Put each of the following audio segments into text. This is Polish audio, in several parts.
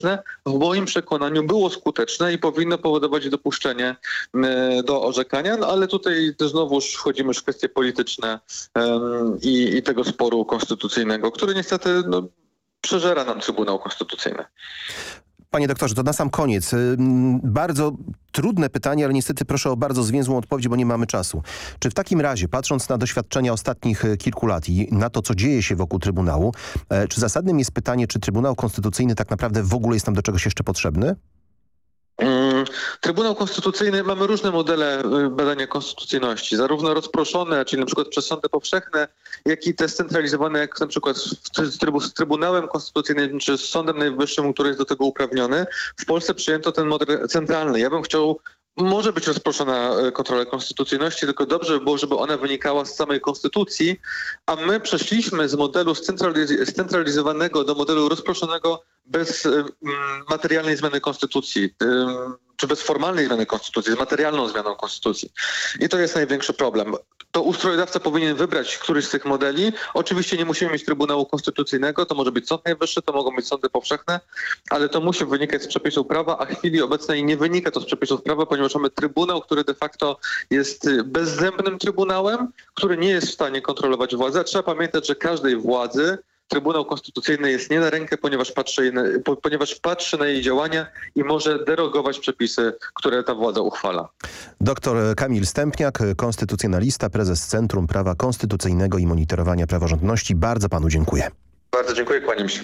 w moim przekonaniu było skuteczne i powinno powodować dopuszczenie do orzekania, no ale tutaj znowuż wchodzimy w kwestie polityczne i tego sporu konstytucyjnego, który niestety przeżera nam Trybunał Konstytucyjny. Panie doktorze, to na sam koniec. Bardzo trudne pytanie, ale niestety proszę o bardzo zwięzłą odpowiedź, bo nie mamy czasu. Czy w takim razie, patrząc na doświadczenia ostatnich kilku lat i na to, co dzieje się wokół Trybunału, czy zasadnym jest pytanie, czy Trybunał Konstytucyjny tak naprawdę w ogóle jest nam do czegoś jeszcze potrzebny? Trybunał Konstytucyjny, mamy różne modele badania konstytucyjności, zarówno rozproszone, czyli na przykład przez sądy powszechne, jak i te scentralizowane, jak na przykład z Trybunałem Konstytucyjnym czy z Sądem Najwyższym, który jest do tego uprawniony. W Polsce przyjęto ten model centralny. Ja bym chciał, może być rozproszona kontrola konstytucyjności, tylko dobrze by było, żeby ona wynikała z samej konstytucji, a my przeszliśmy z modelu scentralizowanego do modelu rozproszonego bez materialnej zmiany konstytucji, czy bez formalnej zmiany konstytucji, z materialną zmianą konstytucji. I to jest największy problem. To ustrojodawca powinien wybrać któryś z tych modeli. Oczywiście nie musimy mieć Trybunału Konstytucyjnego, to może być Sąd Najwyższy, to mogą być sądy powszechne, ale to musi wynikać z przepisów prawa, a w chwili obecnej nie wynika to z przepisów prawa, ponieważ mamy Trybunał, który de facto jest bezzębnym Trybunałem, który nie jest w stanie kontrolować władzy. A trzeba pamiętać, że każdej władzy Trybunał Konstytucyjny jest nie na rękę, ponieważ patrzy na jej działania i może derogować przepisy, które ta władza uchwala. Doktor Kamil Stępniak, konstytucjonalista, prezes Centrum Prawa Konstytucyjnego i Monitorowania Praworządności. Bardzo panu dziękuję. Bardzo dziękuję, kłaniam się.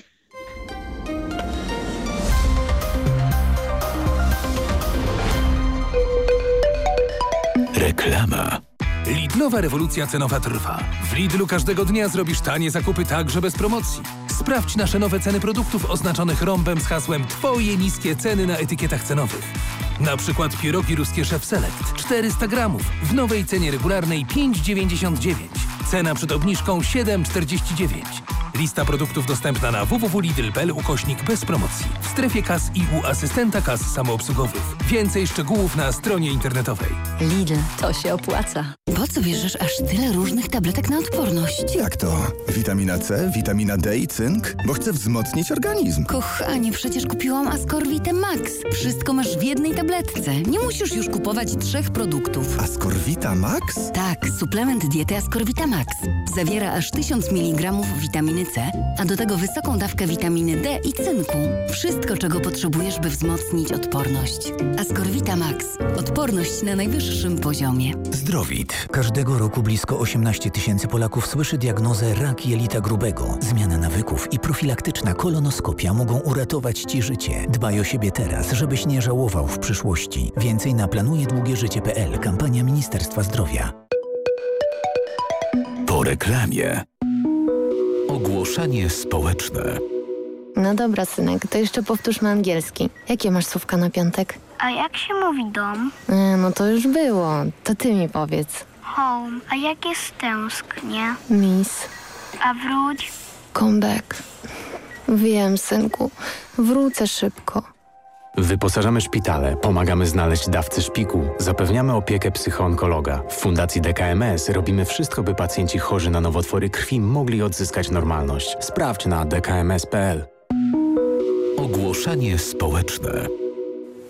Reklama. Lidlowa rewolucja cenowa trwa. W Lidlu każdego dnia zrobisz tanie zakupy także bez promocji. Sprawdź nasze nowe ceny produktów oznaczonych rąbem z hasłem Twoje niskie ceny na etykietach cenowych. Na przykład pierogi ruskie Chef Select 400 gramów w nowej cenie regularnej 5,99. Cena przed obniżką 7,49. Lista produktów dostępna na www.lidl.pl / bez promocji. W strefie kas i u asystenta kas samoobsługowych. Więcej szczegółów na stronie internetowej. Lidl, to się opłaca. Po co bierzesz aż tyle różnych tabletek na odporność? Jak to? Witamina C, witamina D i cynk? Bo chcę wzmocnić organizm. Kochanie, przecież kupiłam Ascorvitę Max. Wszystko masz w jednej tabletce. Nie musisz już kupować 3 produktów. Ascorvita Max? Tak, suplement diety Ascorvita Max. Zawiera aż 1000 mg witaminy C, a do tego wysoką dawkę witaminy D i cynku. Wszystko, czego potrzebujesz, by wzmocnić odporność. Ascorvita Max. Odporność na najwyższym poziomie. Zdrowit. Każdego roku blisko 18 000 Polaków słyszy diagnozę rak jelita grubego. Zmiana nawyków i profilaktyczna kolonoskopia mogą uratować Ci życie. Dbaj o siebie teraz, żebyś nie żałował w przyszłości. Więcej na planujedługieżycie.pl. Kampania Ministerstwa Zdrowia. Po reklamie. Ogłoszenie społeczne. No dobra, synek, to jeszcze powtórzmy angielski. Jakie masz słówka na piątek? A jak się mówi dom? No to już było. To ty mi powiedz. Home. A jak jest tęsknie? Miss. A wróć? Come back. Wiem, synku. Wrócę szybko. Wyposażamy szpitale, pomagamy znaleźć dawcę szpiku, zapewniamy opiekę psychoonkologa. W Fundacji DKMS robimy wszystko, by pacjenci chorzy na nowotwory krwi mogli odzyskać normalność. Sprawdź na dkms.pl. Ogłoszenie społeczne.